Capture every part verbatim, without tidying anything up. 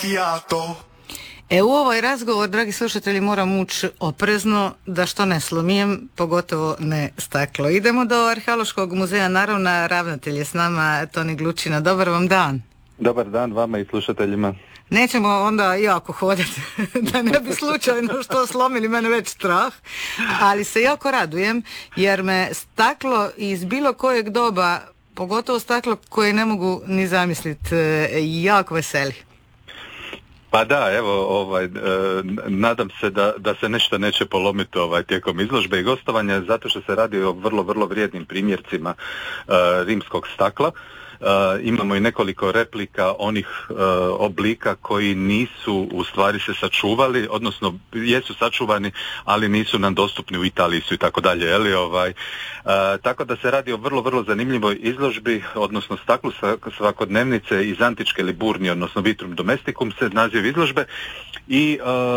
E, u ovaj razgovor, dragi slušatelji, moram ući oprezno da što ne slomijem, pogotovo ne staklo. Idemo do Arheološkog muzeja Narona, ravnatelj je s nama, Toni Glučina. Dobar vam dan. Dobar dan vama i slušateljima. Nećemo onda jako hodati, da ne bi slučajno što slomili, mene već strah, ali se jako radujem jer me staklo iz bilo kojeg doba, pogotovo staklo koje ne mogu ni zamisliti, jako veseli. Pa da, evo, ovaj, e, nadam se da, da se nešto neće polomiti ovaj, tijekom izložbe i gostovanja, zato što se radi o vrlo, vrlo vrijednim primjercima e, rimskog stakla. Uh, imamo i nekoliko replika onih uh, oblika koji nisu u stvari se sačuvali, odnosno jesu sačuvani, ali nisu nam dostupni u Italiji su i tako dalje, je li, ovaj. Uh, tako da se radi o vrlo, vrlo zanimljivoj izložbi, odnosno staklu svakodnevnice iz antičke Liburni, odnosno Vitrum Domesticum se naziv izložbe i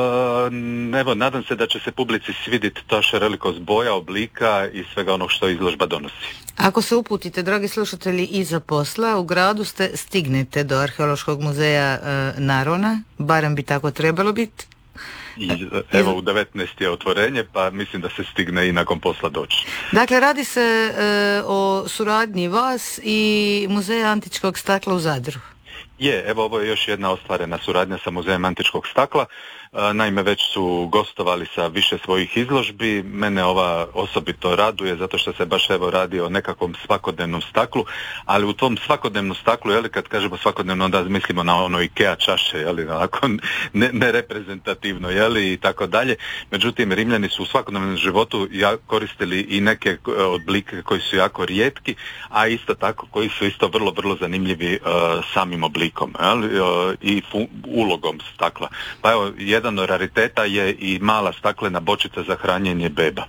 uh, evo, nadam se da će se publici svidjeti ta šarolikost boja, oblika i svega onog što izložba donosi. Ako se uputite, dragi slušatelji, iza posla, u gradu ste, stignete do Arheološkog muzeja e, Narona, barem bi tako trebalo biti. I, evo, u devetnaest je otvorenje, pa mislim da se stigne i nakon posla doći. Dakle, radi se e, o suradnji vas i Muzeja antičkog stakla u Zadru. Je, evo, ovo je još jedna ostvarena suradnja sa Muzejem antičkog stakla. Naime, već su gostovali sa više svojih izložbi. Mene ova osobito raduje zato što se baš evo radi o nekakvom svakodnevnom staklu, ali u tom svakodnevnom staklu, jeli, kad kažemo svakodnevno, onda mislimo na ono Ikea čaše, jeli, onako ne, ne reprezentativno, jeli, i tako dalje. Međutim, Rimljani su u svakodnevnom životu ja, koristili i neke oblike koji su jako rijetki, a isto tako koji su isto vrlo, vrlo zanimljivi uh, samim oblikom, jeli, uh, i fu- ulogom stakla. Pa evo, jedan od rariteta je i mala staklena bočica za hranjenje beba.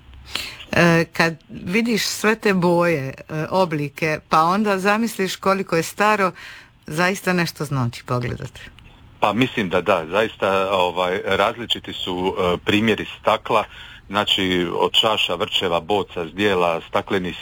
E, kad vidiš sve te boje, e, oblike, pa onda zamisliš koliko je staro, zaista nešto znači pogledati. Pa mislim da da, zaista ovaj, različiti su uh, primjeri stakla, znači od čaša, vrčeva, boca, zdjela, staklenih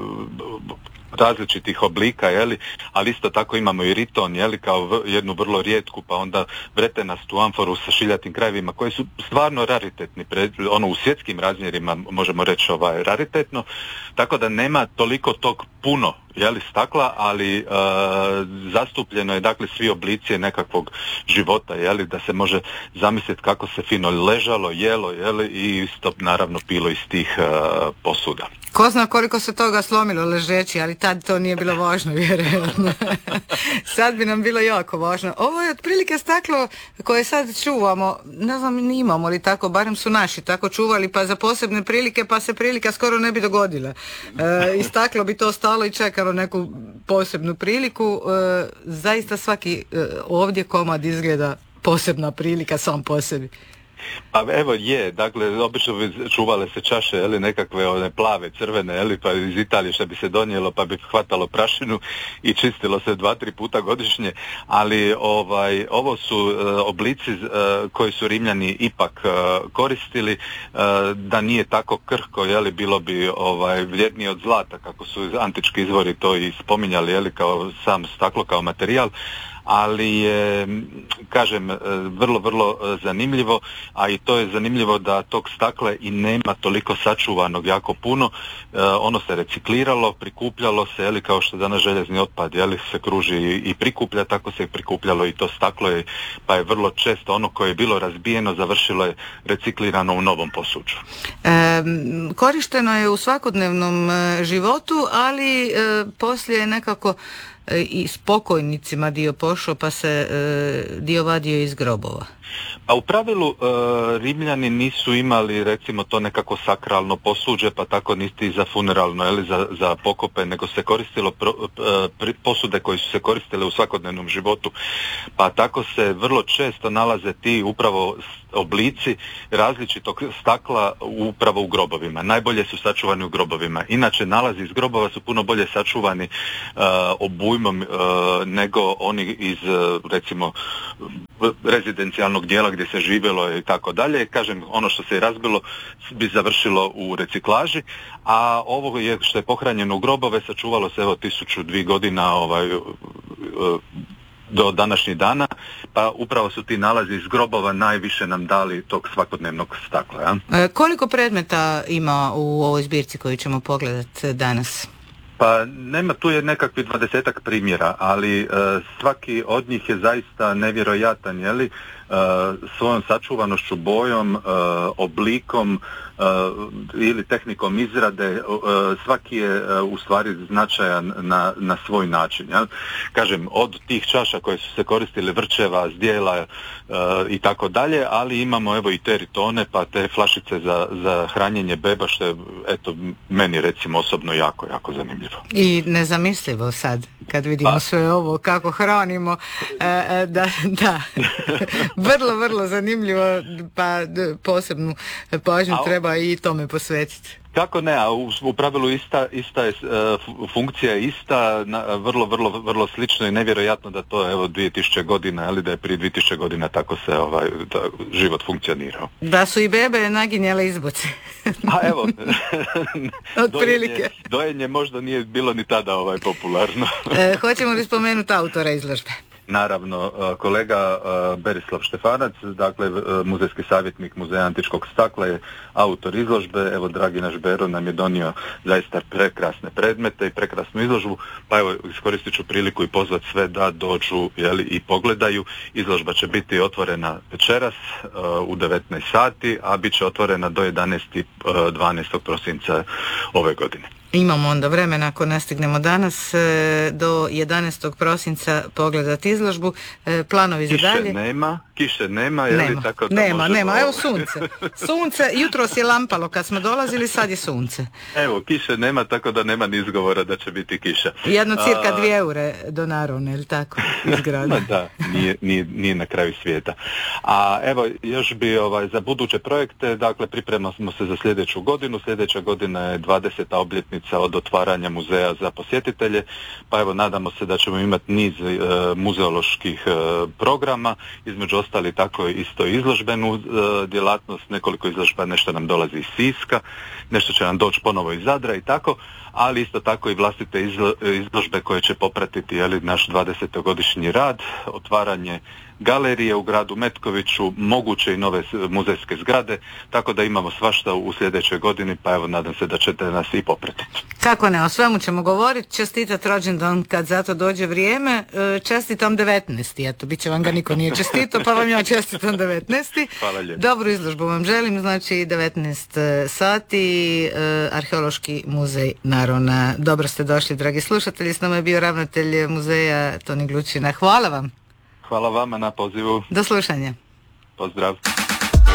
uh, različitih oblika, jeli, ali isto tako imamo i riton, jeli, kao v, jednu vrlo rijetku, pa onda vretenastu amforu sa šiljatim krajevima, koji su stvarno raritetni, pre, ono u svjetskim razmjerima možemo reći ovaj, raritetno, tako da nema toliko tog puno, jeli, stakla, ali uh, zastupljeno je dakle svi oblici nekakvog života, jeli, da se može zamisliti kako se fino ležalo, jelo, jeli, i isto naravno pilo iz tih uh, posuda. Ko zna koliko se toga slomilo ležeći, ali tad to nije bilo važno, vjerojatno. Sad bi nam bilo jako važno. Ovo je otprilike staklo koje sad čuvamo, ne znam, imamo li tako, barem su naši tako čuvali, pa za posebne prilike, pa se prilika skoro ne bi dogodila. E, I staklo bi to stalo i čekalo neku posebnu priliku. E, zaista svaki e, ovdje komad izgleda posebna prilika sam po sebi. Pa evo je, dakle, obično bi čuvale se čaše, eli, nekakve one plave, crvene, eli, pa iz Italije što bi se donijelo, pa bi hvatalo prašinu i čistilo se dva, tri puta godišnje, ali ovaj, ovo su uh, oblici uh, koji su Rimljani ipak uh, koristili, uh, da nije tako krhko, jeli, bilo bi ovaj, vrijednije od zlata, kako su antički izvori to i spominjali, jeli, kao sam staklo, kao materijal, ali je, kažem, vrlo, vrlo zanimljivo, a i to je zanimljivo da tog stakla i nema toliko sačuvanog jako puno. E, ono se recikliralo, prikupljalo se, jeli, kao što danas željezni otpad, jeli, se kruži i prikuplja, tako se prikupljalo i to staklo je, pa je vrlo često ono koje je bilo razbijeno završilo je reciklirano u novom posuđu. E, korišteno je u svakodnevnom životu, ali e, poslije je nekako i s pokojnicima dio pošao, pa se e, dio vadio iz grobova. A u pravilu e, Rimljani nisu imali recimo to nekako sakralno posuđe, pa tako niti za funeralno, ili za, za pokope, nego se koristilo pro, e, posude koje su se koristile u svakodnevnom životu, pa tako se vrlo često nalaze ti upravo oblici različitog stakla upravo u grobovima. Najbolje su sačuvani u grobovima. Inače, nalazi iz grobova su puno bolje sačuvani uh, obujmom uh, nego oni iz, uh, recimo, rezidencijalnog dijela gdje se živjelo i tako dalje. Kažem, ono što se je razbilo bi završilo u reciklaži, a ovo je što je pohranjeno u grobove sačuvalo se evo tisuću dvije godina ovaj, uh, do današnjih dana, pa upravo su ti nalazi iz grobova najviše nam dali tog svakodnevnog stakla. Ja? E, koliko predmeta ima u ovoj zbirci koju ćemo pogledati danas? Pa nema, tu je nekakvi dvadesetak primjera, ali e, svaki od njih je zaista nevjerojatan, je li, e, svojom sačuvanošću, bojom, e, oblikom e, ili tehnikom izrade, e, svaki je e, u stvari značajan na, na svoj način. Ja? Kažem, od tih čaša koje su se koristile, vrčeva, zdjela e, i tako dalje, ali imamo evo i teritone, pa te flašice za, za hranjenje beba, što je, eto, meni recimo osobno jako, jako zanimljivo. I nezamislivo sad, kad vidimo pa. sve ovo, kako hranimo, e, da, da, vrlo, vrlo zanimljivo, pa posebnu pažnju treba i tome posvetiti. Kako ne, a u, u pravilu ista, ista je, uh, funkcija je ista, na, vrlo, vrlo, vrlo slično i nevjerojatno da to je evo dvije tisuće godina, ali da je prije dvije tisuće godina tako se ovaj, da, život funkcionirao. Da su i bebe naginjale izboce. A evo, otprilike. Dojenje, dojenje možda nije bilo ni tada ovaj popularno. e, hoćemo li spomenuti autora izložbe? Naravno, kolega Berislav Štefanac, dakle muzejski savjetnik Muzeja antičkog stakla, je autor izložbe. Evo, dragi naš Bero nam je donio zaista prekrasne predmete i prekrasnu izložbu, pa evo iskoristit ću priliku i pozvat sve da dođu, jeli, i pogledaju. Izložba će biti otvorena večeras u devetnaest sati, a bit će otvorena do jedanaestog dvanaestog prosinca ove godine. Imamo onda vremena, ako ne stignemo danas, do jedanaestog prosinca pogledati izložbu. Planovi za dalje? Kiše nema, kiše nema, je nema, li tako da nema, možemo... nema, evo sunce. Sunce, jutros je lampalo kad smo dolazili, sad je sunce. Evo, kiše nema, tako da nema ni izgovora da će biti kiša. Jedno cirka A... dvije eure do Narone, ili tako, izgrada. Da, nije, nije, nije na kraju svijeta. A evo, još bi ovaj, za buduće projekte, dakle, pripremamo se za sljedeću godinu. Sljedeća godina je dvadeseta obljetnica od otvaranja muzeja za posjetitelje, pa evo nadamo se da ćemo imati niz e, muzeoloških e, programa, između ostali tako isto izložbenu e, djelatnost, nekoliko izložba, nešto nam dolazi iz Siska, nešto će nam doći ponovo iz Zadra i tako, ali isto tako i vlastite izlo, izložbe koje će popratiti, jeli, naš dvadesetogodišnji rad, otvaranje galerije u gradu Metkoviću, moguće i nove muzejske zgrade, tako da imamo svašta u sljedećoj godini, pa evo nadam se da ćete nas i popratiti. Kako ne, o svemu ćemo govoriti, čestitat rođendan kad za to dođe vrijeme, čestitam devetnaesti, eto, bit će vam ga niko nije čestito, pa vam ja čestitam devetnaesti. Hvala lijepo. Dobru izložbu vam želim, znači devetnaest sati, Arheološki muzej Narona. Dobro ste došli, dragi slušatelji, s nama je bio ravnatelj muzeja Toni Glučina. Hvala vam. Hvala vama na pozivu. Do slušanja. Pozdrav.